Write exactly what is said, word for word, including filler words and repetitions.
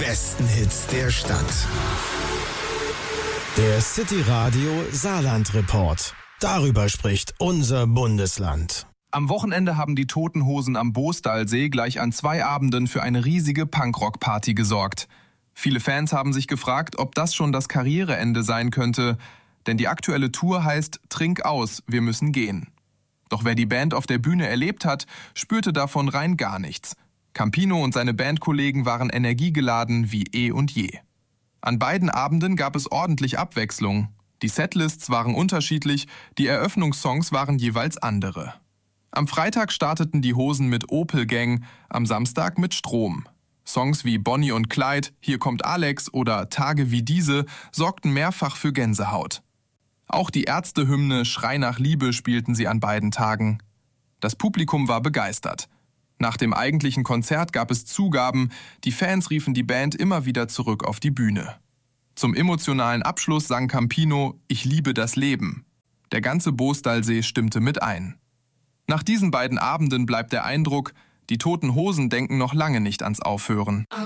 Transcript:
besten Hits der Stadt. Der City Radio Saarland Report. Darüber spricht unser Bundesland. Am Wochenende haben die Toten Hosen am Boostalsee gleich an zwei Abenden für eine riesige Punkrock-Party gesorgt. Viele Fans haben sich gefragt, ob das schon das Karriereende sein könnte. Denn die aktuelle Tour heißt Trink aus, wir müssen gehen. Doch wer die Band auf der Bühne erlebt hat, spürte davon rein gar nichts. Campino und seine Bandkollegen waren energiegeladen wie eh und je. An beiden Abenden gab es ordentlich Abwechslung. Die Setlists waren unterschiedlich, die Eröffnungssongs waren jeweils andere. Am Freitag starteten die Hosen mit Opel Gang, am Samstag mit Strom. Songs wie Bonnie und Clyde, Hier kommt Alex oder Tage wie diese sorgten mehrfach für Gänsehaut. Auch die Ärzte-Hymne Schrei nach Liebe spielten sie an beiden Tagen. Das Publikum war begeistert. Nach dem eigentlichen Konzert gab es Zugaben, die Fans riefen die Band immer wieder zurück auf die Bühne. Zum emotionalen Abschluss sang Campino Ich liebe das Leben. Der ganze Boostalsee stimmte mit ein. Nach diesen beiden Abenden bleibt der Eindruck, die Toten Hosen denken noch lange nicht ans Aufhören.